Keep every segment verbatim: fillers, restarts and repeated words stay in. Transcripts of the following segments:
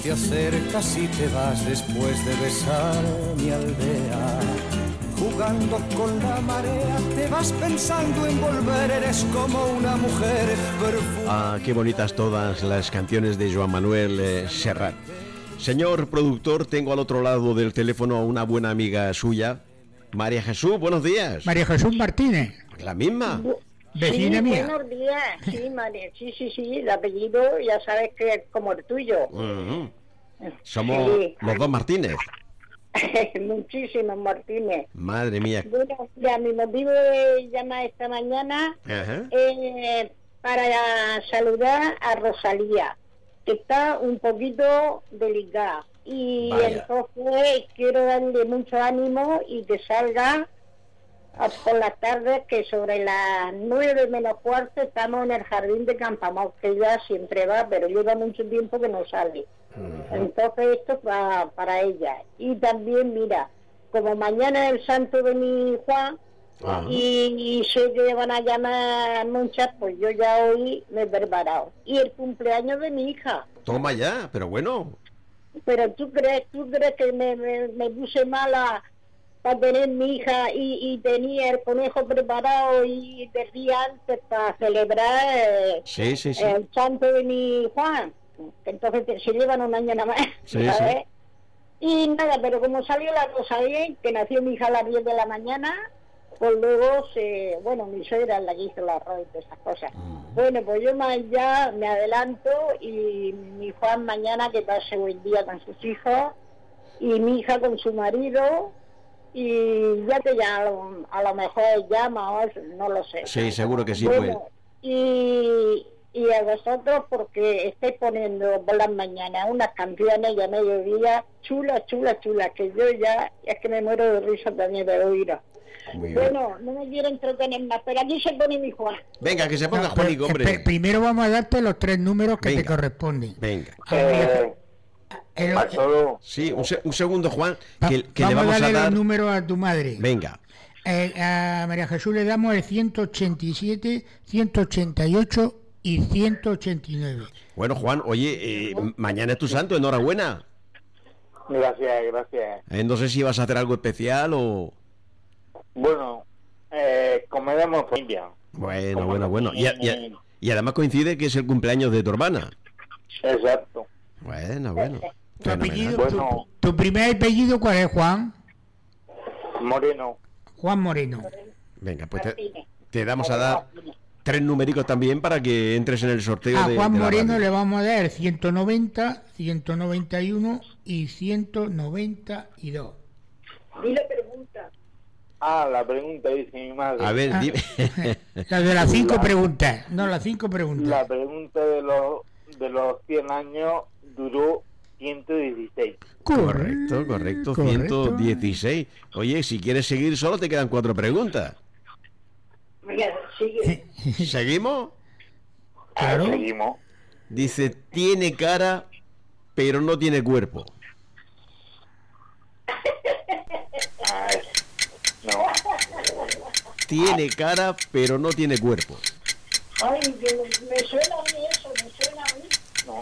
te acercas y te vas después de besar mi aldea. Jugando con la marea, te vas pensando en volver, eres como una mujer perfumada. Ah, qué bonitas todas las canciones de Joan Manuel eh, Serrat. Señor productor, tengo al otro lado del teléfono a una buena amiga suya, María Jesús, buenos días. María Jesús Martínez. La misma. Vecina sí, mía. Buenos días, sí, María, sí, sí, sí, el apellido ya sabes que es como el tuyo. Uh-huh. Somos sí. Los dos Martínez. Muchísimos Martínez. Madre mía. Bueno, ya mi motivo de llamar esta mañana uh-huh. eh, para saludar a Rosalía, que está un poquito delicada. Y Vaya. Entonces quiero darle mucho ánimo y que salga por las tardes, que sobre las nueve menos cuarto estamos en el jardín de Campamau, que ella siempre va, pero lleva mucho tiempo que no sale. Uh-huh. Entonces esto es para, para ella. Y también, mira, como mañana es el santo de mi Juan, uh-huh. y, y sé que van a llamar muchas, pues yo ya hoy me he preparado. Y el cumpleaños de mi hija. Toma ya, pero bueno. Pero tú crees, tú crees que me, me, me puse mala para tener mi hija y, y tenía el conejo preparado y del día antes para celebrar eh, sí, sí, sí. el santo de mi Juan, que entonces se llevan un año nada más, sí, ¿sabes? Sí. Y nada, pero como salió la cosa bien, que nació mi hija a las diez de la mañana, pues luego se, bueno, mi suegra es la que hizo la arroz y todas esas cosas. Mm. Bueno, pues yo más ya me adelanto y mi Juan mañana que pase buen día con sus hijos y mi hija con su marido. Y ya te ya a lo, a lo mejor llama o no lo sé. Sí, seguro que sí. Bueno, pues. y, y a vosotros porque estáis poniendo por las mañanas unas canciones y a mediodía chulas, chulas, chulas, que yo ya es que me muero de risa también de oír. Bueno, no me quiero entretener más, pero aquí se pone mi Juan. Venga, que se ponga no, Juanico, hombre. Espe- primero vamos a darte los tres números que Venga. te corresponden. Venga. Eh, El, a todo. Sí, un, se- un segundo, Juan, que, que vamos le vamos a darle a dar... los números a tu madre. Venga. Eh, a María Jesús le damos el ciento ochenta y siete, ciento ochenta y ocho y ciento ochenta y nueve. Bueno, Juan, oye, eh, mañana es tu santo, enhorabuena. Gracias, gracias. Eh, no sé si vas a hacer algo especial o... Bueno, eh, comeremos familia. Bueno, Como bueno, bueno. Y, y, y además coincide que es el cumpleaños de tu hermana. Exacto. Bueno, bueno. ¿Tu, apellido, bueno. tu, tu primer apellido cuál es, Juan? Moreno. Juan Moreno. Venga, pues te, te damos a dar tres numéricos también para que entres en el sorteo a de Juan de la Moreno radio. le vamos a dar ciento noventa, ciento noventa y uno y ciento noventa y dos. Dile pregunta. Ah, la pregunta dice mi madre. A ver, Ah, dime. la de las cinco La- preguntas. No, las cinco preguntas. La pregunta de los de los cien años duró ciento dieciséis. Correcto, correcto, ciento dieciséis. Oye, si quieres seguir solo te quedan cuatro preguntas. Mira, sigue. ¿Seguimos? Claro. Seguimos. Dice, tiene cara, pero no tiene cuerpo. Ay, no. Tiene cara, pero no tiene cuerpo. Ay, que me suena a mí eso, me suena a mí. No.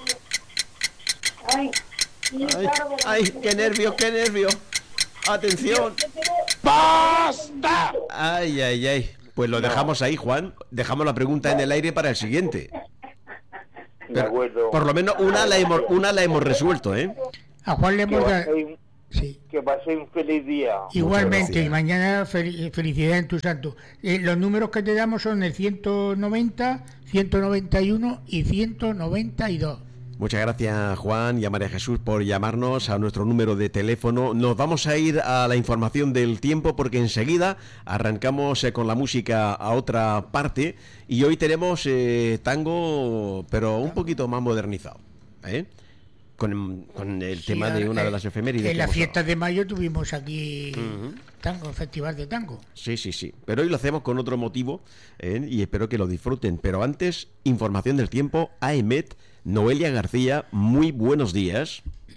Ay, y Ay, claro, ay, me- qué nervios, qué nervios. Atención. Yo quiero- ¡Basta! Ay, ay, ay. Pues lo dejamos ahí, Juan. Dejamos la pregunta en el aire para el siguiente. De acuerdo. Por lo menos una la hemos, una la hemos resuelto, ¿eh? A Juan le Que hemos dado... paséis, Sí. que paséis un feliz día. Igualmente, gracias. y mañana fel- felicidad en tu santo. Eh, los números que te damos son el ciento noventa, ciento noventa y uno y ciento noventa y dos. Muchas gracias, Juan y a María Jesús por llamarnos a nuestro número de teléfono. Nos vamos a ir a la información del tiempo porque enseguida arrancamos eh, con la música a otra parte y hoy tenemos eh, tango, pero un poquito más modernizado, ¿eh? Con, con el Sí, tema de una eh, de las efemérides. En que las hemos fiestas de mayo tuvimos aquí Ujú. tango, festival de tango. Sí, sí, sí. Pero hoy lo hacemos con otro motivo ¿eh? y espero que lo disfruten. Pero antes, información del tiempo. A E M E T, Noelia García, muy buenos días.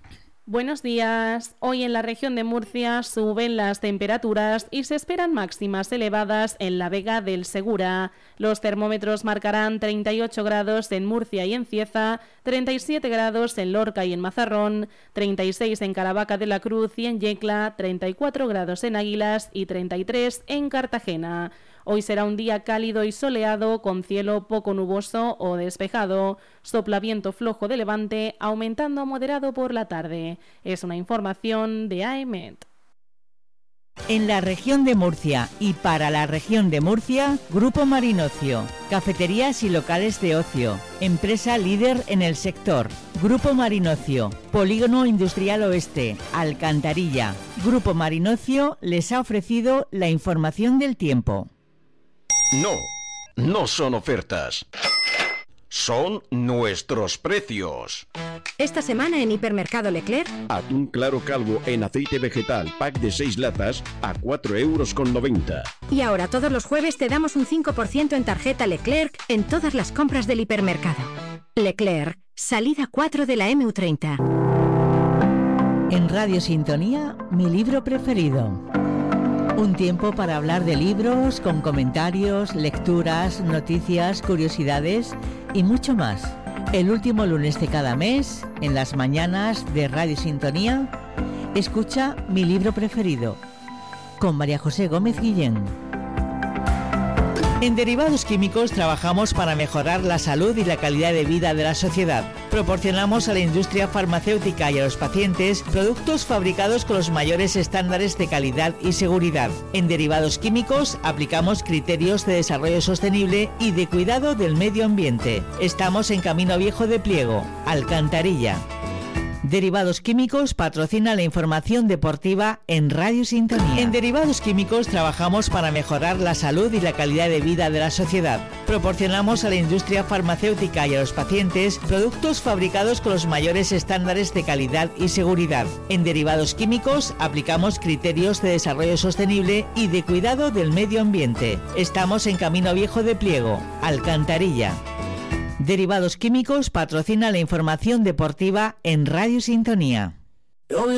Buenos días. Hoy en la región de Murcia suben las temperaturas y se esperan máximas elevadas en la Vega del Segura. Los termómetros marcarán treinta y ocho grados en Murcia y en Cieza, treinta y siete grados en Lorca y en Mazarrón, treinta y seis en Caravaca de la Cruz y en Yecla, treinta y cuatro grados en Águilas y treinta y tres en Cartagena. Hoy será un día cálido y soleado con cielo poco nuboso o despejado. Sopla viento flojo de levante, aumentando a moderado por la tarde. Es una información de A E M E T. En la región de Murcia y para la región de Murcia, Grupo Marinocio, cafeterías y locales de ocio, empresa líder en el sector. Grupo Marinocio, Polígono Industrial Oeste, Alcantarilla. Grupo Marinocio les ha ofrecido la información del tiempo. No, no son ofertas. Son nuestros precios. Esta semana en Hipermercado Leclerc, atún claro calvo en aceite vegetal, pack de seis latas a cuatro euros con noventa. Y ahora todos los jueves te damos un cinco por ciento en tarjeta Leclerc en todas las compras del hipermercado. Leclerc, salida cuatro de la eme u treinta. En Radio Sintonía, mi libro preferido. Un tiempo para hablar de libros, con comentarios, lecturas, noticias, curiosidades y mucho más. El último lunes de cada mes, en las mañanas de Radio Sintonía, escucha Mi libro preferido, con María José Gómez Guillén. En Derivados Químicos trabajamos para mejorar la salud y la calidad de vida de la sociedad. Proporcionamos a la industria farmacéutica y a los pacientes productos fabricados con los mayores estándares de calidad y seguridad. En Derivados Químicos aplicamos criterios de desarrollo sostenible y de cuidado del medio ambiente. Estamos en Camino Viejo de Pliego, Alcantarilla. Derivados Químicos patrocina la información deportiva en Radio Sintonía. En Derivados Químicos trabajamos para mejorar la salud y la calidad de vida de la sociedad. Proporcionamos a la industria farmacéutica y a los pacientes productos fabricados con los mayores estándares de calidad y seguridad. En Derivados Químicos aplicamos criterios de desarrollo sostenible y de cuidado del medio ambiente. Estamos en Camino Viejo de Pliego, Alcantarilla. Derivados Químicos patrocina la información deportiva en Radio Sintonía.